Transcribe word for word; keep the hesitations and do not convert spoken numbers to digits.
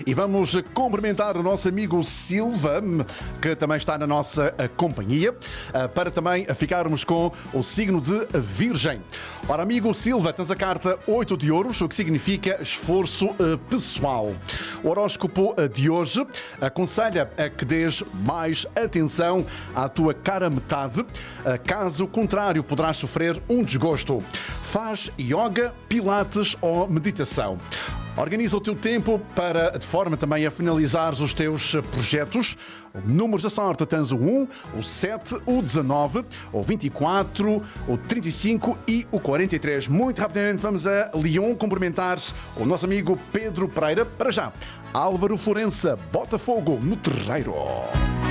E vamos cumprimentar o nosso amigo Silva, que também está na nossa companhia, para também ficarmos com o signo de Virgem. Ora, amigo Silva, tens a carta oito de ouros, o que significa esforço pessoal. O horóscopo de hoje aconselha a que dês mais atenção à tua cara metade, caso contrário poderás sofrer um desgosto. Faz yoga, pilates ou meditação. Organiza o teu tempo para, de forma também a finalizares os teus projetos. Números da sorte tens o um, o sete, o dezanove, o vinte e quatro, o trinta e cinco e o quarenta e três. Muito rapidamente vamos a Lyon cumprimentar o nosso amigo Pedro Pereira. Para já, Álvaro Florença, Botafogo no Terreiro.